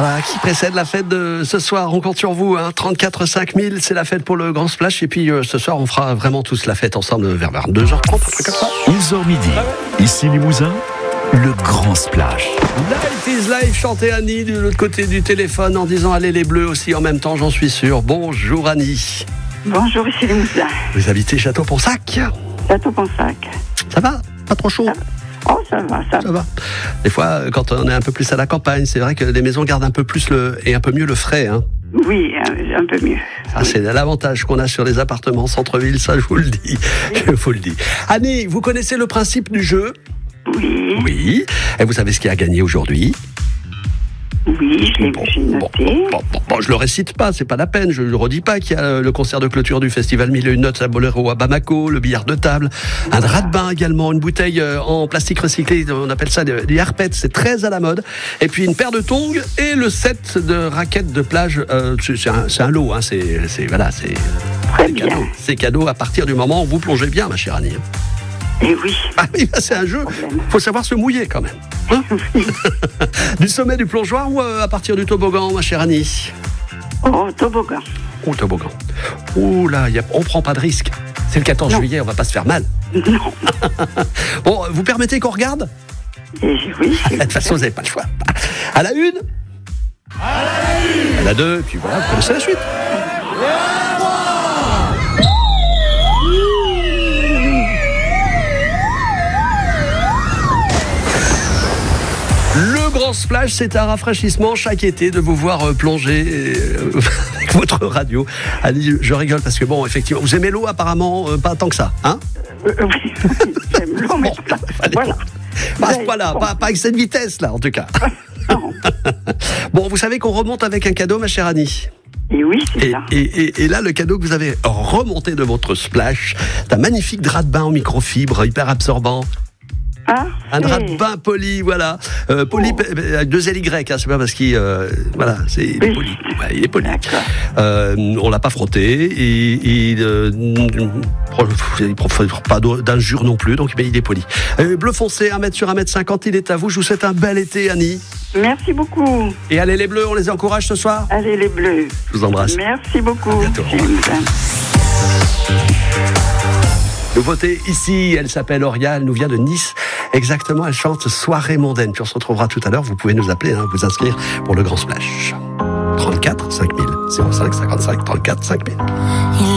Voilà, qui précède la fête de ce soir. On compte sur vous, 34 5000, c'est la fête pour le Grand Splash. Et puis ce soir, on fera vraiment tous la fête ensemble vers 22h30, un truc comme ça. 11h midi, ici Limousin, le Grand Splash. Life is life, chantait Annie de l'autre côté du téléphone en disant allez les bleus aussi en même temps, j'en suis sûr. Bonjour Annie. Bonjour, ici Limousin. Vous habitez Château-Ponsac. Château-Ponsac. Ça va? Pas trop chaud? Oh, ça va. Des fois, quand on est un peu plus à la campagne, c'est vrai que les maisons gardent un peu plus et un peu mieux le frais. Oui, un peu mieux. Ah, c'est l'avantage qu'on a sur les appartements centre-ville, ça je vous le dis. Je vous le dis. Annie, vous connaissez le principe du jeu? Oui. Oui. Et vous savez ce qui a gagné aujourd'hui? Oui, j'ai noté. Bon, je le récite pas, c'est pas la peine. Je le redis pas qu'il y a le concert de clôture du festival Mille et une Notes à Bolero à Bamako, le billard de table, un drap de bain également, une bouteille en plastique recyclé, on appelle ça des harpettes, c'est très à la mode. Et puis une paire de tongs et le set de raquettes de plage. C'est un lot, c'est Très bien. cadeau. C'est cadeau à partir du moment où vous plongez bien, ma chère Annie. Et oui. Ah oui, c'est un jeu. Faut savoir se mouiller quand même. Du sommet du plongeoir ou à partir du toboggan, ma chère Annie? Oh, toboggan. Oh, toboggan. Ouh là, on prend pas de risque. C'est le 14 juillet, on va pas se faire mal. Non. Bon, vous permettez qu'on regarde? Et oui. De toute façon, vous n'avez pas le choix. À la une? À la deux, puis voilà, vous connaissez la suite. Le Grand Splash, c'est un rafraîchissement chaque été de vous voir plonger avec votre radio. Annie, je rigole parce que bon, effectivement, vous aimez l'eau apparemment pas tant que ça, hein? Oui, j'aime l'eau, mais voilà. Pas à ce point-là, pas avec cette vitesse là en tout cas. Bon, vous savez qu'on remonte avec un cadeau, ma chère Annie. Et oui, c'est ça. Et là, le cadeau que vous avez remonté de votre Splash, c'est un magnifique drap de bain en microfibre, hyper absorbant. Un drap de bain poli, voilà. Poli avec deux LY, c'est pas parce qu'il il est poli. Ouais, il est poli. On l'a pas frotté et il pas d'injure non plus, donc il est poli. Bleu foncé, 1m sur 1m50, il est à vous. Je vous souhaite un bel été, Annie. Merci beaucoup. Et allez les bleus, on les encourage ce soir. Allez les bleus. Je vous embrasse. Merci beaucoup. À bientôt. Nouveauté ici, elle s'appelle Oriane, elle nous vient de Nice. Exactement, elle chante Soirée mondaine. Puis on se retrouvera tout à l'heure, vous pouvez nous appeler, vous inscrire pour le Grand Splash. 34 5000, 05 55 34 5000.